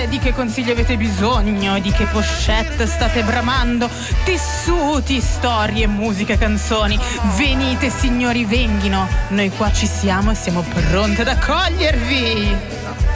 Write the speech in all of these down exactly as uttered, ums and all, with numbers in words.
di che consigli avete bisogno, di che pochette state bramando, tessuti, storie, musica, canzoni. Venite signori, venghino, noi qua ci siamo e siamo pronte ad accogliervi.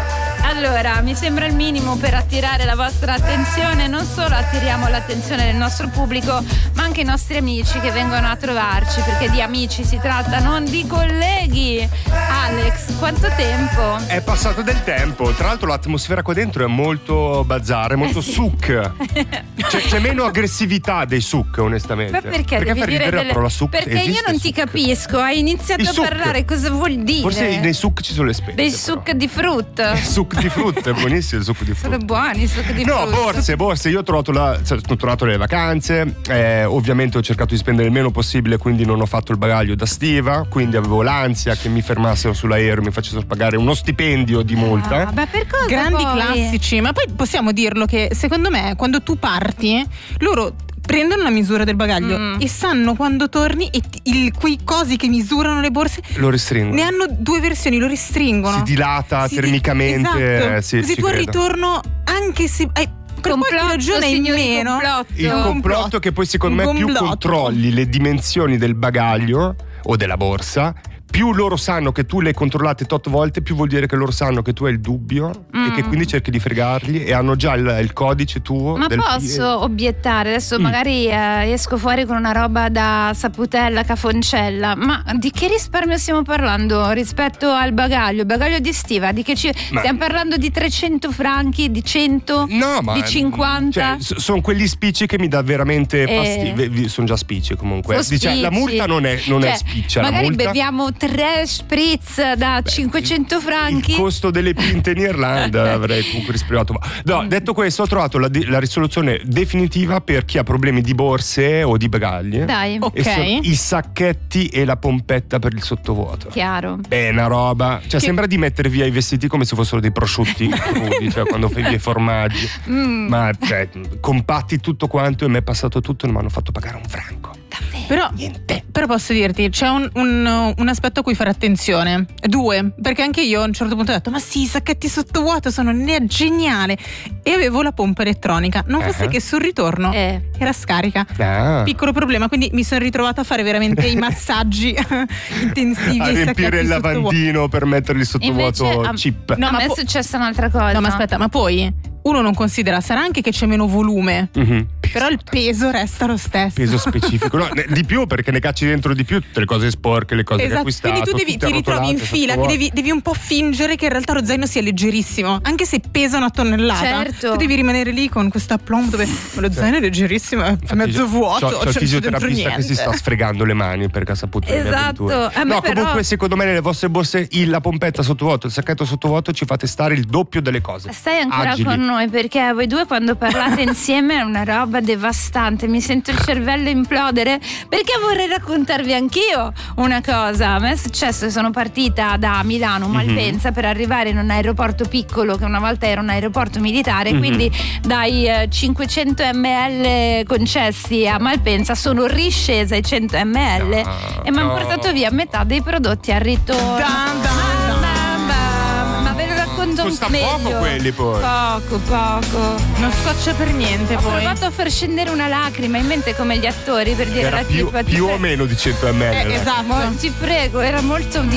Allora, mi sembra il minimo per attirare la vostra attenzione. Non solo attiriamo l'attenzione del nostro pubblico, ma anche i nostri amici che vengono a trovarci, perché di amici si tratta, non di colleghi. Alex, quanto tempo? È passato del tempo. Tra l'altro l'atmosfera qua dentro è molto bazar, è molto Eh sì. souk. C'è, c'è meno aggressività dei souk, onestamente. Ma perché, perché devi far dire ridere delle... la parola souk? Perché io Esiste non ti souk? capisco. Hai iniziato Il a souk. parlare, cosa vuol dire? Forse nei souk ci sono le spezie. Dei però. suc di frutta. Il succo di frutta, è buonissimo il succo di frutta. Sono buoni i suc di No, frutta. borse, borse. Io ho trovato la, cioè, sono tornato alle vacanze. Eh, ovviamente ho cercato di spendere il meno possibile, quindi non ho fatto il bagaglio da stiva. Quindi avevo l'ansia che mi fermassero sull'aereo, mi facessero pagare uno stipendio di multa. Ah, ma per cosa Grandi poi? classici, ma poi possiamo dirlo che secondo me quando tu parti loro prendono la misura del bagaglio Mm. e sanno quando torni e ti- il, quei cosi che misurano le borse Lo restringo. ne hanno due versioni, lo restringono. Si dilata Si di- termicamente. esatto. eh, sì, Così ci tu al credo. ritorno, anche se hai per qualche Complotto, ragione in signori, meno, complotto. Il Un complotto è che poi secondo me un più complotto. controlli le dimensioni del bagaglio o della borsa, più loro sanno che tu le hai controllate tot volte, più vuol dire che loro sanno che tu hai il dubbio Mm. e che quindi cerchi di fregarli e hanno già il, il codice tuo. Ma del posso obiettare? Adesso Mm. magari eh, esco fuori con una roba da saputella, cafoncella. Ma di che risparmio stiamo parlando rispetto al bagaglio? Il bagaglio di stiva, di che ci... Ma- stiamo parlando di trecento franchi, di cento, No, ma di cinquanta? cioè, sono quegli spicci che mi dà veramente Eh. fastidio. Sono già spicci comunque. Sono Dice, la spicci. multa non è, non Cioè, è spiccia. La magari multa, beviamo tre spritz da cinquecento franchi. il costo delle pinte in Irlanda avrei comunque risparmiato. No, detto questo, ho trovato la, la risoluzione definitiva per chi ha problemi di borse o di bagagli. Dai, Ok. E sono i sacchetti e la pompetta per il sottovuoto. chiaro. È una roba. Cioè, Che- sembra di mettere via i vestiti come se fossero dei prosciutti crudi, cioè quando fai via i formaggi. Mm. Ma cioè, compatti tutto quanto e mi è passato tutto e non mi hanno fatto pagare un franco. Davvero? però, Niente. però posso dirti, c'è un, un, un aspetto a cui fare attenzione. Due, perché anche io a un certo punto ho detto: ma sì, i sacchetti sottovuoto sono un'idea geniale. E avevo la pompa elettronica. Non fosse Eh. che sul ritorno Eh. era scarica. Ah. Piccolo problema, quindi mi sono ritrovata a fare veramente i massaggi intensivi A ai riempire sacchetti il sottovuoto. lavandino per metterli il sottovuoto Invece, a- chip. No, a ma me è po- successa un'altra cosa. No, ma aspetta, ma poi uno non considera, sarà anche che c'è meno volume, Mhm. però il peso resta lo stesso. Peso specifico. No, ne- di più perché ne cacci dentro di più tutte le cose sporche, le cose che hai Esatto, acquistato. quindi tu devi, tutte ti ritrovi in arrotolate, fila, che sottovuoto. devi, devi un po' fingere che in realtà lo zaino sia leggerissimo, anche se pesa una tonnellata. Certo. Tu devi rimanere lì con questa plomb dove ma lo zaino è leggerissimo, è Infatti, mezzo vuoto, c'ho, c'ho il cioè, non c'è dentro fisioterapista che si sta niente. sfregando le mani perché ha saputo le mie Esatto. avventure. A me No, però- comunque secondo me nelle vostre borse il- la pompetta sottovuoto, il sacchetto sottovuoto ci fate stare il doppio delle cose. Stai ancora Agili. con noi, perché voi due quando parlate insieme è una roba devastante, mi sento il cervello implodere, perché vorrei raccontarvi anch'io una cosa. A me è successo che sono partita da Milano, Malpensa, per arrivare in un aeroporto piccolo che una volta era un aeroporto militare, Mhm. quindi dai eh, cinquecento millilitri concessi a Malpensa sono riscesa ai cento millilitri No, e mi hanno no. portato via metà dei prodotti al ritorno. Dan, dan, dan. Bam, bam. Ma ve lo racconto Costa meglio. poco quelli poi. Poco, poco. Non scoccia per niente Ho poi. provato a far scendere una lacrima in mente come gli attori per dire Era alla più, tipa, ti più pre- o meno di cento millilitri. Eh, esatto. Mo- ti prego, era molto